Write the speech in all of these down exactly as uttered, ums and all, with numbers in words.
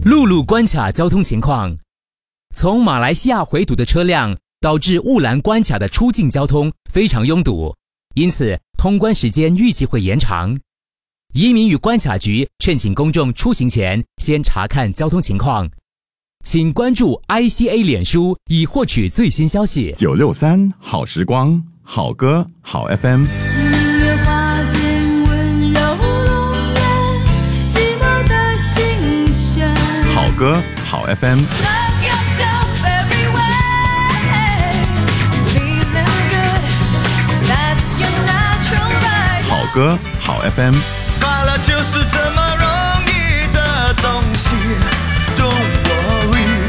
陆路关卡交通情况，从马来西亚回堵的车辆导致雾兰关卡的出境交通非常拥堵，因此通关时间预计会延长。移民与关卡局劝请公众出行前先查看交通情况，请关注 I C A 脸书以获取最新消息。 九六三好时光，好歌好 F M。好歌好 F M。好歌好 F M。 快乐就是这么容易的东西 ，Don't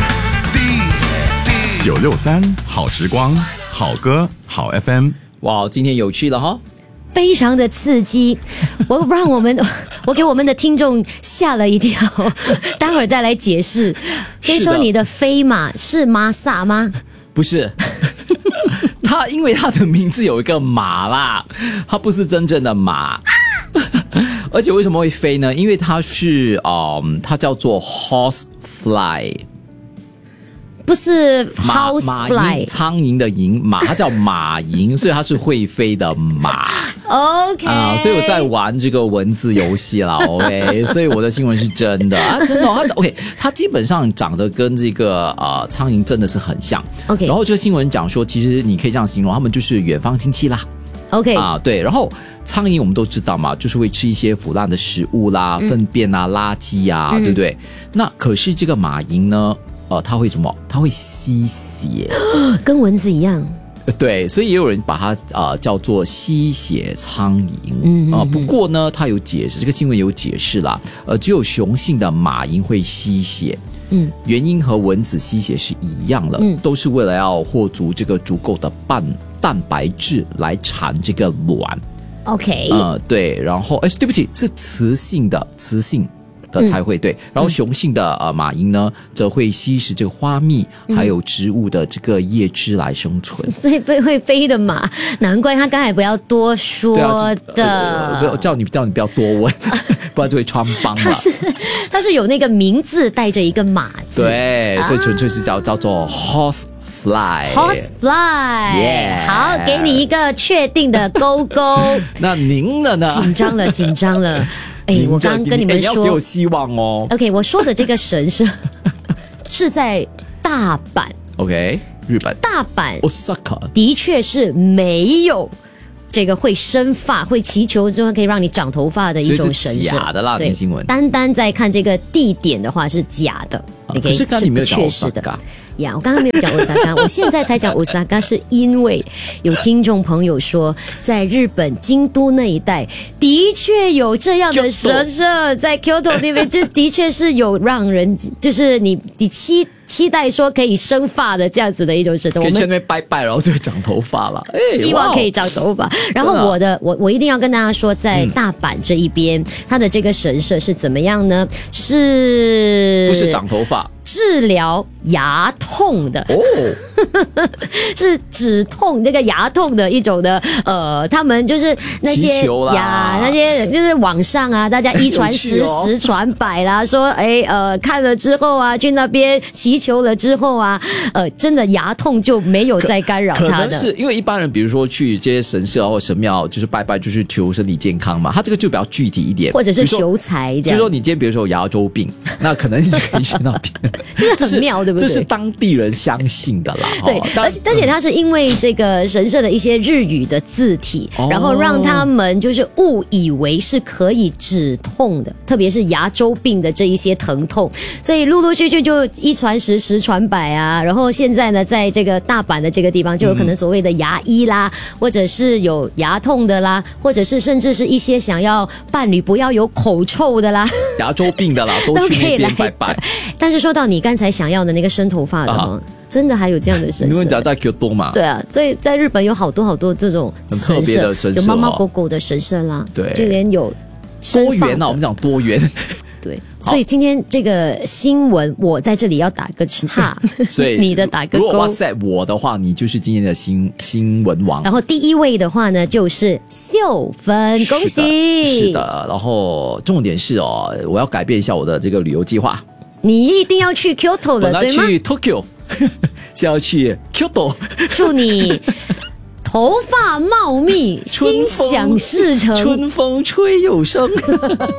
worry。 九六三好时光，好歌好 F M。 哇，今天有趣了哈！ 非常的刺激，我让我们我给我们的听众吓了一跳，待会儿再来解释。先说你的飞马是玛莎吗？ 不是，他因为他的名字有一个马啦，他不是真正的马。而且为什么会飞呢？因为它是嗯，它叫做 horsefly。 不是 housefly， 苍蝇的蝇，马它叫马蝇，所以它是会飞的马。 OK 啊，所以我在玩这个文字游戏啦 ，OK， 所以我的新闻是真的啊，真的、哦。它 OK， 它基本上长得跟这个呃苍蝇真的是很像。 OK， 然后这个新闻讲说，其实你可以这样形容，他们就是远方亲戚啦。 OK 啊，对，然后苍蝇我们都知道嘛，就是会吃一些腐烂的食物啦、嗯、粪便啊、垃圾啊、嗯，对不对？那可是这个马蝇呢？呃，它会什么？它会吸血， 跟蚊子一样。 对，所以也有人把它呃叫做吸血苍蝇。 嗯啊、呃，不过呢，它有解释，这个新闻有解释啦。呃，只有雄性的马蝇会吸血。 嗯， 原因和蚊子吸血是一样的，嗯，都是为了要获足这个足够的蛋蛋白质来产这个卵。 OK， 呃，对，然后哎，对不起，是雌性的，雌性。才会对，然后雄性的呃马蝇呢，则会吸食这个花蜜，还有植物的这个叶汁来生存。 所以会会飞的马，难怪他刚才不要多说的， 啊呃、叫你叫你不要多问，不然就会穿帮了。 他是他是有那个名字带着一个马字， 对，所以纯粹是叫、啊、叫做 horsefly。 horsefly， yeah， 好，给你一个确定的勾勾。 那您的呢？ 紧张了，紧张了。哎，我刚刚跟你们说， 你要给我希望哦。 OK， 我说的这个神社是在大阪。 OK， 日本大阪 Osaka 的确是没有这个会生发、会祈求之后可以让你长头发的一种神社。 假的啦， 对， 新闻。 单单在看这个地点的话是假的。 啊、可是刚才你没有讲 Osaka。 呀，我刚刚没有讲 Osaka， 我现在才讲 Osaka， 是因为有听众朋友说，在日本京都那一带的确有这样的神社，在 Kyoto 那边就的确是有让人就是你你期期待说可以生发的这样子的一种神社， 可以去那边拜拜，然后就会长头发了，哎、 希望可以长头发。然后我的我我一定要跟大家说，在大阪这一边，嗯、它的这个神社是怎么样呢？是不是长头发？ 治疗牙痛的哦， 是止痛这个牙痛的一种的，呃，他们就是那些呀，那些就是网上啊，大家一传十，哦、十传百啦，说哎呃看了之后啊，去那边祈求了之后啊，呃，真的牙痛就没有再干扰他的。 可能是因为一般人，比如说去这些神社或神庙，就是拜拜，就是求身体健康嘛，他这个就比较具体一点， 或者是求财这样。 就是说你今天比如说有牙周病，那可能你就可以去那边。 这是很妙，对不对？ 这是当地人相信的啦。 对，而且而且它是因为这个神社的一些日语的字体，哦、然后让他们就是误以为是可以止痛的，特别是牙周病的这一些疼痛，所以陆陆续续就一传十，十传百啊。然后现在呢，在这个大阪的这个地方，就有可能所谓的牙医啦，嗯、或者是有牙痛的啦，或者是甚至是一些想要伴侣不要有口臭的啦， 牙周病的啦，都去那边拜拜。 但是说到你刚才想要的那个生头发的吗？啊、真的还有这样的神社？ 因为讲在 Kyoto 嘛， 对啊，所以在日本有好多好多这种神社， 很特别的神社， 有猫猫狗狗的神社啦， 对， 就连有多元啊，我们讲多元。 对，所以今天这个新闻，我在这里要打个叉， 所以你的打个勾。 如果 WhatsApp 我的话，你就是今天的新新闻王。 然后第一位的话呢，就是秀芬，恭喜。 是的，是的。然后重点是哦，我要改变一下我的这个旅游计划。 你一定要去 Kyoto 了，对吗？ 本来去 Tokyo， 是要去 Kyoto。 祝你头发茂密，心想事成， 春风吹又生。